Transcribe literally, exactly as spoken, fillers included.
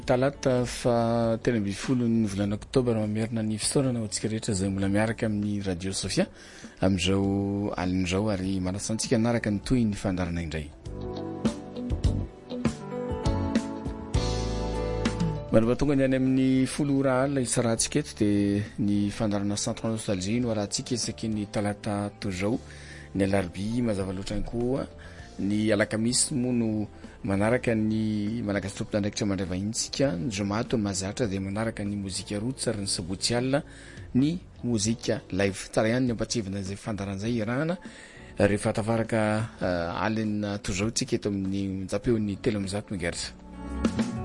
Talata fa telo amby folo ny volana oktobra mamerina ny fisaorana ho antsika rehetra zay mbola miaraka amin'ny radio Sofia am'izao alin'izao ary manasa antsika naraka ny toy ny fandarana indray. Manova tonga ny any amin'ny folo ora alina isarantsika eto dia ny fandarana centre nostalgie no arahantsika isaky ny talata toizao, ny alarobia mazava loatra ihany koa, ny alakamisy moa no manaraka ny malagasy tompona ndraikitra mandray vahintsika, ny zomato ny mazatra dia manaraka ny mozika roots ary ny sabotsy alina ny mozika live. Tsara ihany ny ampatsivana zay fandaran'izay irahana rehefa tafaraka alina toizao tsika eto amin'ny japeo ny telo amby zato megahertz.